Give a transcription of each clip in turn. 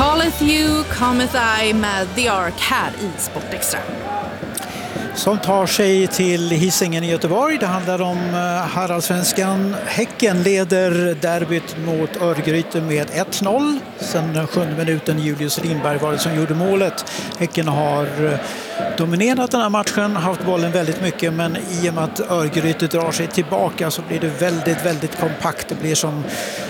Calleth you, cometh I med The Ark här i Sportextra. Som tar sig till Hisingen i Göteborg. Det handlar om herrallsvenskan. Häcken leder derbyt mot Örgryte med 1-0. Sen den 7:e minuten Julius Lindberg var det som gjorde målet. Häcken har dominerat den här matchen, haft bollen väldigt mycket, men i och med att Örgryte drar sig tillbaka så blir det väldigt, väldigt kompakt. Det blir som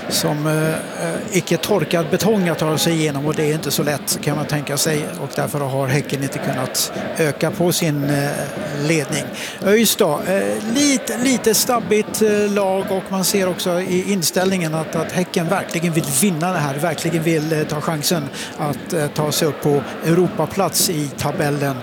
icke torkad betong att ta sig igenom, och det är inte så lätt kan man tänka sig, och därför har Häcken inte kunnat öka på sin ledning. ÖIS då, lite stabbigt lag, och man ser också i inställningen att Häcken verkligen vill vinna det här, verkligen vill ta chansen att ta sig upp på Europaplats i tabellen.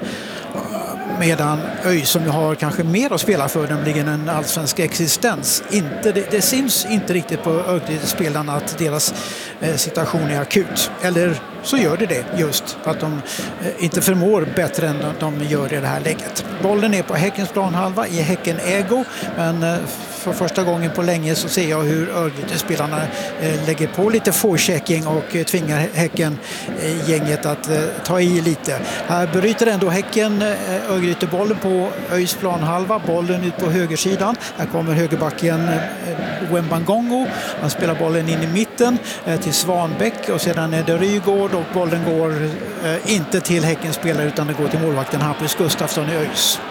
Medan ÖIS, som har kanske mer att spela för, nämligen en allsvensk existens, det syns inte riktigt på Örgryte-spelarna att deras situation är akut. Eller så gör det just att de inte förmår bättre än de gör i det här läget. Bollen är på Häckens planhalva i Häcken-ägo, men för första gången på länge så ser jag hur Örgryte-spelarna lägger på lite forechecking och tvingar Häcken-gänget att ta i lite. Här bryter ändå Häcken Örgryte-bollen på ÖIS planhalva, bollen ut på högersidan. Här kommer högerbacken Wembangongo. Han spelar bollen in i mitten till Svanbäck, och sedan är det Rygård, och bollen går inte till Häckens spelare utan det går till målvakten Hampus Gustafsson i ÖIS.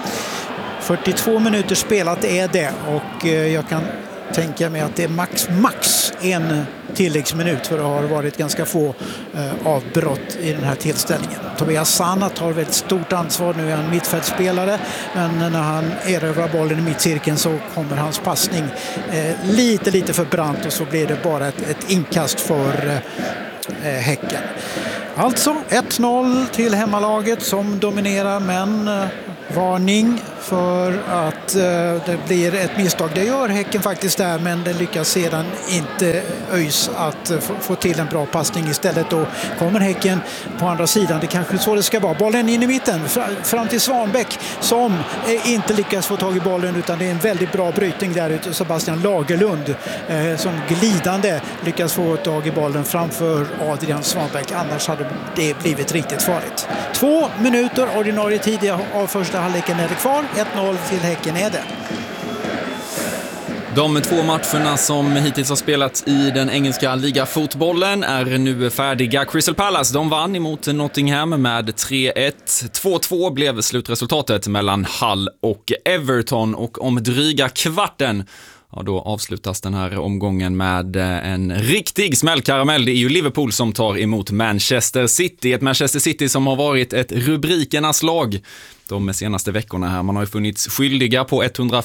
42 minuter spelat är det, och jag kan tänka mig att det är max en tilläggsminut, för det har varit ganska få avbrott i den här tillställningen. Tobias Sana tar väldigt stort ansvar. Nu är han mittfältspelare, men när han erövrar bollen i mittcirkeln så kommer hans passning lite för brant, och så blir det bara ett inkast för Häcken. Alltså 1-0 till hemmalaget som dominerar, men varning för att det blir ett misstag. Det gör Häcken faktiskt där, men det lyckas sedan inte ÖIS att få till en bra passning. Istället då kommer Häcken på andra sidan. Det kanske är så det ska vara. Bollen in i mitten fram till Svanbäck, som inte lyckas få tag i bollen, utan det är en väldigt bra brytning där ute. Sebastian Lagerlund som glidande lyckas få tag i bollen framför Adrian Svanbäck. Annars hade det blivit riktigt farligt. 2 minuter ordinarie tid av första halvleken är det kvar. 1-0 till Häcken är det. De 2 matcherna som hittills har spelats i den engelska ligafotbollen är nu färdiga. Crystal Palace, de vann emot Nottingham med 3-1. 2-2 blev slutresultatet mellan Hull och Everton, och om dryga kvarten då avslutas den här omgången med en riktig smällkaramell. Det är ju Liverpool som tar emot Manchester City. Ett Manchester City som har varit ett rubrikernas lag de senaste veckorna här. Man har ju funnits skyldiga på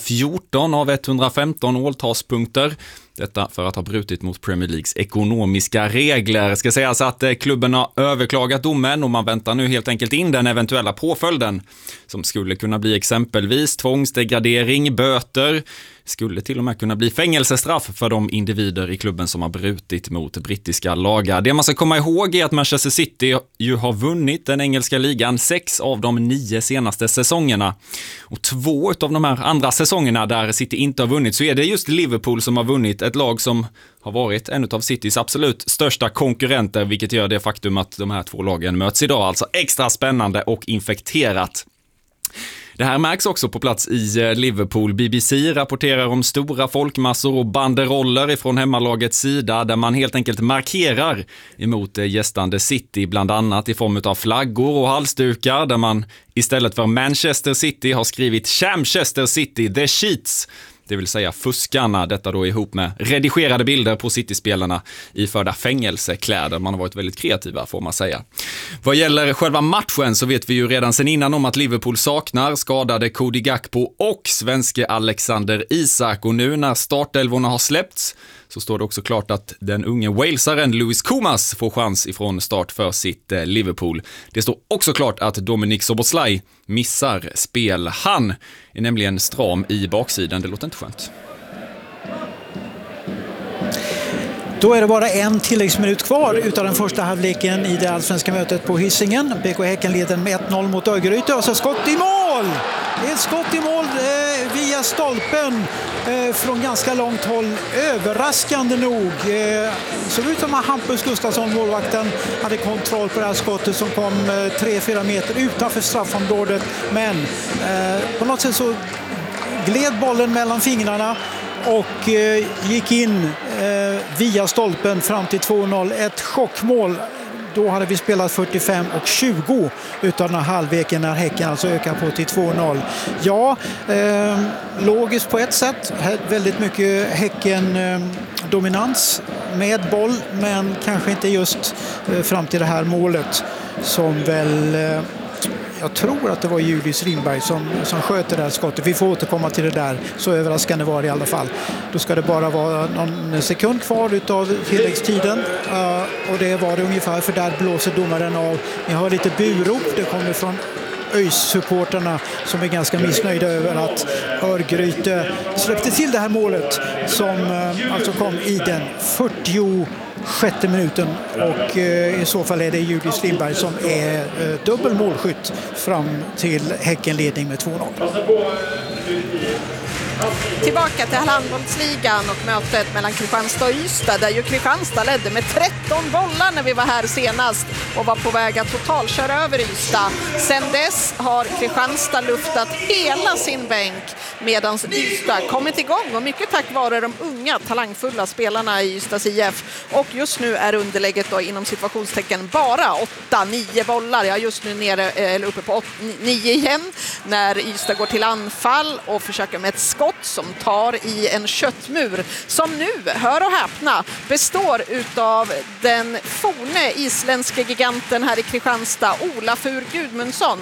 114 av 115 måltaspunkter. Detta för att ha brutit mot Premier Leagues ekonomiska regler. Ska sägas att klubben har överklagat domen, och man väntar nu helt enkelt in den eventuella påföljden, som skulle kunna bli exempelvis tvångsdegradering, böter, skulle till och med kunna bli fängelsestraff för de individer i klubben som har brutit mot brittiska lagar. Det man ska komma ihåg är att Manchester City ju har vunnit den engelska ligan 6 av de 9 senaste säsongerna. Och 2 av de här andra säsongerna där City inte har vunnit, så är det just Liverpool som har vunnit, ett lag som har varit en av Citys absolut största konkurrenter, vilket gör det faktum att de här 2 lagen möts idag alltså extra spännande och infekterat. Det här märks också på plats i Liverpool. BBC rapporterar om stora folkmassor och banderoller ifrån hemmalagets sida, där man helt enkelt markerar emot gästande City, bland annat i form av flaggor och halsdukar, där man istället för Manchester City har skrivit Chamchester City, the Sheets, det vill säga fuskarna. Detta då ihop med redigerade bilder på City-spelarna i förda fängelsekläder. Man har varit väldigt kreativa, får man säga. Vad gäller själva matchen så vet vi ju redan sedan innan om att Liverpool saknar skadade Cody Gakpo och svenske Alexander Isak. Och nu när startelvorna har släppts så står det också klart att den unge walesaren Louis Koumas får chans ifrån start för sitt Liverpool. Det står också klart att Dominic Szoboszlai missar spel. Han är nämligen stram i baksidan. Det låter inte skönt. Då är det bara en tilläggsminut kvar utav den första halvleken i det allsvenska mötet på Hisingen. BK Häcken leder med 1-0 mot Örgryte, och så skott i mål! mål. Ett skott i mål via stolpen från ganska långt håll. Överraskande nog. Såg ut som att Hampus Gustafsson, målvakten, hade kontroll på det här skottet som kom 3-4 meter utanför straffområdet. Men på något sätt så gled bollen mellan fingrarna och gick in via stolpen fram till 2-0. Ett chockmål. Då hade vi spelat 45 och 20 utav den här halvleken när Häcken alltså ökar på till 2-0. Ja, logiskt på ett sätt. Väldigt mycket Häcken-dominans med boll, men kanske inte just fram till det här målet som väl... Jag tror att det var Julius Lindberg som sköt det där skottet. Vi får återkomma till det där. Så överraskande var det i alla fall. Då ska det bara vara någon sekund kvar utav tilläggstiden. Och det var det ungefär, för där blåser domaren av. Ni har lite burop. Det kommer från ÖIS-supporterna som är ganska missnöjda över att Örgryte släppte till det här målet som alltså kom i den 46:e minuten, och i så fall är det Julius Lindberg som är dubbel målskytt fram till Häckenledning med 2-0. Tillbaka till handbollsligan och mötet mellan Kristianstad och Ystad, där ju Kristianstad ledde med 13 bollar när vi var här senast och var på väg att totalköra över Ystad. Sen dess har Kristianstad luftat hela sin bänk medan Ystad kommit igång, och mycket tack vare de unga talangfulla spelarna i Ystads IF. Och just nu är underlägget då inom situationstecken bara 8-9 bollar. Jag är just nu nere, eller uppe på 9 igen, när Ystad går till anfall och försöker med ett skott som tar i en köttmur som nu, hör och häpna, består utav den forne isländske giganten här i Kristianstad, Olafur Gudmundsson.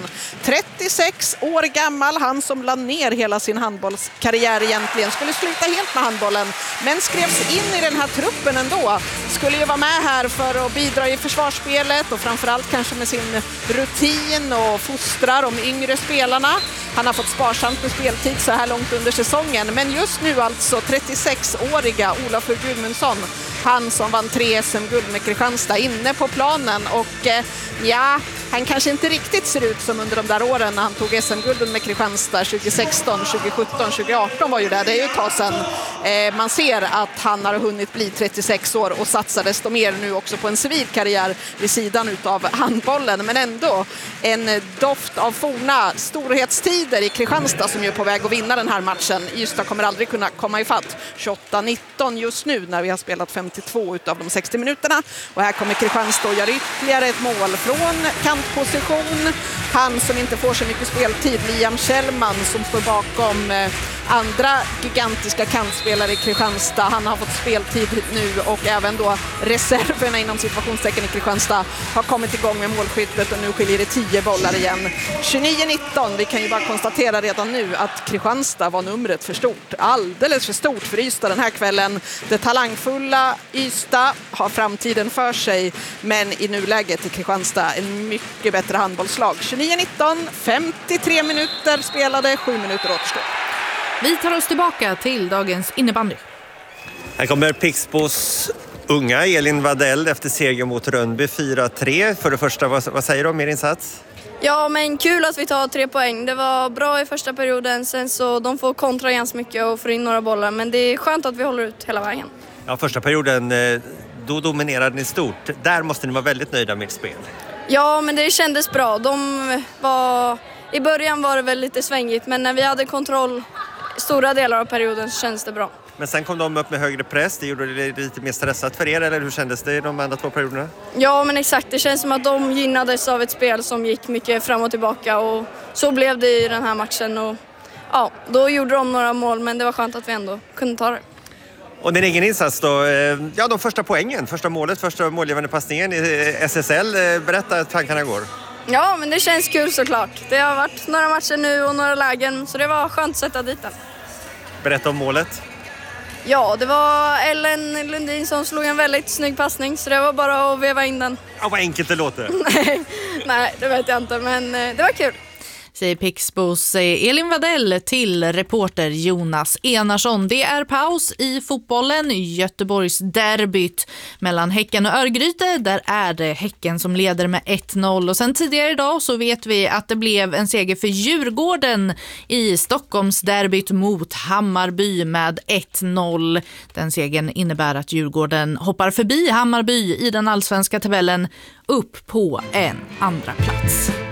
36 år gammal, han som la ner hela sin handbollskarriär egentligen, skulle sluta helt med handbollen, men skrevs in i den här truppen ändå. Skulle ju vara med här för att bidra i försvarsspelet och framförallt kanske med sin rutin och fostrar de yngre spelarna. Han har fått sparsamt med speltid så här långt under säsongen, men just nu alltså 36-åriga Olafur Gudmundsson, han som vann 3 SM-guld med Kristianstad, inne på planen. Och ja, han kanske inte riktigt ser ut som under de där åren när han tog SM-gulden med Kristianstad 2016, 2017, 2018 var ju det. Det är ju ett tag sedan. Man ser att han har hunnit bli 36 år och satsar desto mer nu också på en civil karriär vid sidan utav handbollen. Men ändå en doft av forna storhetstider i Kristianstad som är på väg att vinna den här matchen. Ystad kommer aldrig kunna komma ifatt. 28-19 just nu när vi har spelat 52 utav de 60 minuterna. Och här kommer Kristianstad och gör ytterligare ett mål från kantposition. Han som inte får så mycket speltid, Liam Kjellman, som står bakom andra gigantiska kantspelare i Kristianstad. Han har fått speltid nu, och även då reserverna inom situationstecken i Kristianstad har kommit igång med målskyttet, och nu skiljer det 10 bollar igen. 29-19, vi kan ju bara konstatera redan nu att Kristianstad var numret för stort. Alldeles för stort för Ystad den här kvällen. Det talangfulla Ystad har framtiden för sig, men i nuläget är Kristianstad en mycket bättre handbollslag. 29-19, 53 minuter spelade, 7 minuter återstår. Vi tar oss tillbaka till dagens innebandy. Här kommer Pixbos unga Elin Wadell efter seger mot Rönnby 4-3. För det första, vad säger du om er insats? Ja, men kul att vi tar 3 poäng. Det var bra i första perioden, sen så de får kontra ganska mycket och får in några bollar. Men det är skönt att vi håller ut hela vägen. Ja, första perioden, då dominerade ni stort. Där måste ni vara väldigt nöjda med ert spel. Ja, men det kändes bra. I början var det väl lite svängigt, men när vi hade kontroll stora delar av perioden så kändes det bra. Men sen kom de upp med högre press. Det gjorde det lite mer stressat för er, eller hur kändes det i de andra 2 perioderna? Ja, men exakt. Det känns som att de gynnades av ett spel som gick mycket fram och tillbaka, och så blev det i den här matchen. Och ja, då gjorde de några mål, men det var skönt att vi ändå kunde ta det. Och din egen insats då? Ja, de första poängen, första målet, första målgivande passningen i SSL. Berätta hur tankarna går. Ja, men det känns kul såklart. Det har varit några matcher nu och några lägen, så det var skönt att sätta dit den. Berätta om målet. Ja, det var Ellen Lundin som slog en väldigt snygg passning, så det var bara att veva in den. Ja, vad enkelt det låter. Nej, det vet jag inte, men det var kul. säger Pixbos Elin Wadell till reporter Jonas Enarsson. Det är paus i fotbollen. Göteborgs derbyt mellan Häcken och Örgryte. Där är det Häcken som leder med 1-0. Och sen tidigare idag så vet vi att det blev en seger för Djurgården i Stockholms derbyt mot Hammarby med 1-0. Den segern innebär att Djurgården hoppar förbi Hammarby i den allsvenska tabellen upp på en andra plats.